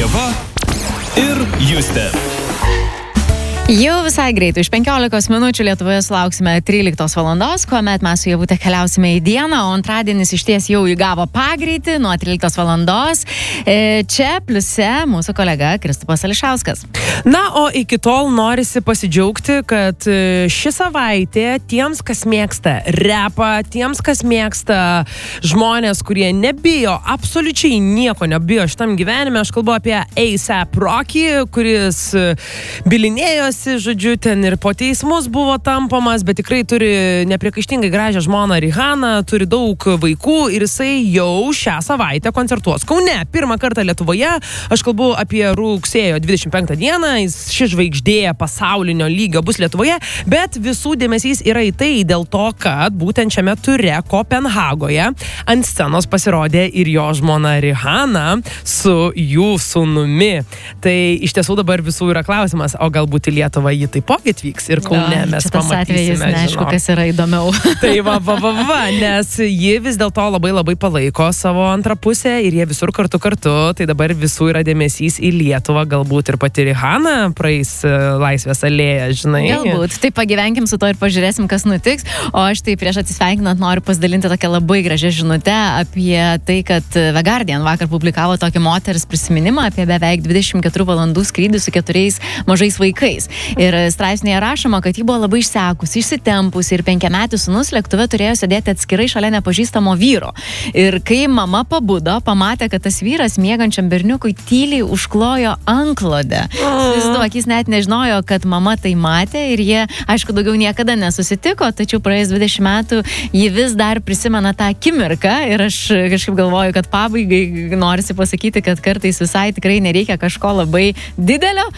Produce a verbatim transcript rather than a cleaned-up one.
Ieva ir Justė. Jau visai greitai, iš penkiolikos minučių Lietuvoje sulauksime tryliktos valandos, kuomet mes su Ievute keliausime į dieną, o antradienis išties jau įgavo pagreitį nuo tryliktos valandos. Čia pliuse mūsų kolega Kristupas Ališauskas. Na, o iki tol norisi pasidžiaugti, kad ši savaitė tiems, kas mėgsta repą, tiems, kas mėgsta žmonės, kurie nebijo, absoliučiai nieko nebijo šitam gyvenime. Aš kalbu apie A$ep Rocky, kuris bilinėjosi, žodžiu, ten ir po teismus buvo tampomas, bet tikrai turi nepriekaištingai gražią žmoną Rihaną, turi daug vaikų ir jisai jau šią savaitę koncertuos Kaune. Pirmą kartą Lietuvoje, aš kalbu apie rugsėjo dvidešimt penktą dieną, jis ši žvaigždė pasaulinio lygio bus Lietuvoje, bet visų dėmesys yra į tai dėl to, kad būtent šiame ture Kopenhagoje ant scenos pasirodė ir jo žmona Rihana su jų sūnumi. Tai iš tiesų dabar visų yra klausimas, o galbūt į Lietuvą jį taipogi atvyks ir Kaune jo, mes pamatysime. Atvejis, neaišku, kas yra įdomiau. Tai va, va, va, va, nes ji vis dėlto labai labai palaiko savo antrą pusę ir jie visur kartu kartu, tai dabar visų yra dėmesys į Lietuvą, galbūt ir pati Rihana praeis Laisvės alėją, žinai. Galbūt, tai pagyvenkim su to ir pažiūrėsim, kas nutiks, o aš tai prieš atsisveikinant noriu pasidalinti tokią labai gražią žinutę apie tai, kad The Guardian vakar publikavo tokį moters prisiminimą apie beveik dvidešimt keturių valandų skrydį su keturiais mažais vaikais. Ir straipsnėje rašoma, kad ji buvo labai išsekusi, išsitempusi ir penkiametis sūnus lėktuve turėjo sėdėti atskirai šalia nepažįstamo vyro. Ir kai mama pabudo, pamatė, kad tas vyras miegančiam berniukui tyliai užklojo antklodę. Įsivaizduok, jis net nežinojo, kad mama tai matė ir jie, aišku, daugiau niekada nesusitiko, tačiau praėjus dvidešimt metų ji vis dar prisimena tą akimirką ir aš kažkaip galvoju, kad pabaigai norisi pasakyti, kad kartais visai tikrai nereikia kažko labai didelio,